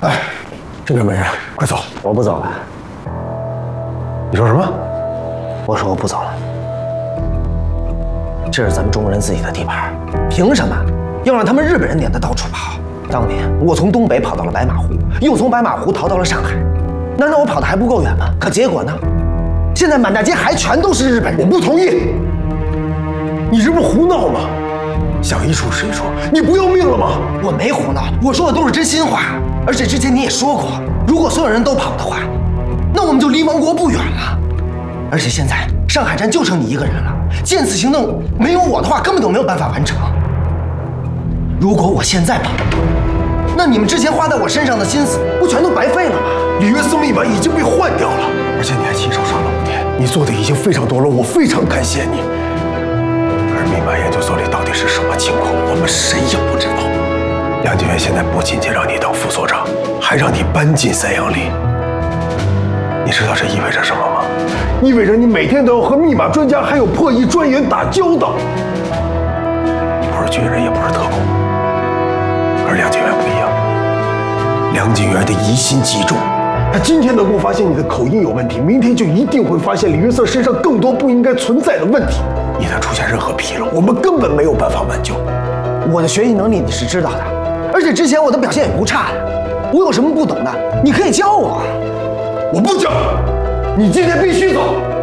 哎，这边没人，快走！ 我不走了。 你说什么？ 我说我不走了。这是咱们中国人自己的地盘，凭什么要让他们日本人撵得到处跑？当年我从东北跑到了白马湖，又从白马湖逃到了上海，难道我跑得还不够远吗？可结果呢？现在满大街还全都是日本人。 我不同意！你这不胡闹吗？想一出是一出，你不要命了吗？ 我没胡闹，我说的都是真心话。而且之前你也说过，如果所有人都跑的话，那我们就离亡国不远了。而且现在上海站就剩你一个人了，见此行动没有我的话，根本就没有办法完成。如果我现在跑，那你们之前花在我身上的心思不全都白费了吗？ 李约瑟密码已经被换掉了，而且你还亲手上了5天，你做的已经非常多了，我非常感谢你。而密码研究所里到底是什么情况，我们谁也不知道。梁景元现在不仅仅让你当副所长，还让你搬进三阳里。你知道这意味着什么吗？意味着你每天都要和密码专家还有破译专员打交道。你不是军人，也不是特工，而梁景元不一样。梁景元的疑心极重，他今天能够发现你的口音有问题，明天就一定会发现李约瑟身上更多不应该存在的问题。一旦出现任何纰漏，我们根本没有办法挽救。 我的学习能力你是知道的，而且之前我的表现也不差呀。我有什么不懂的，你可以教我。 我不教，你今天必须走。